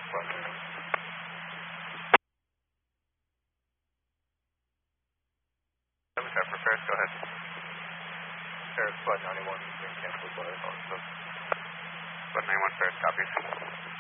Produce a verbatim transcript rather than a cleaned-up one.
seven seven for Ferris, go ahead. Ferris, Flood ninety-one, being canceled by also. Flood ninety-one, Ferris, copies.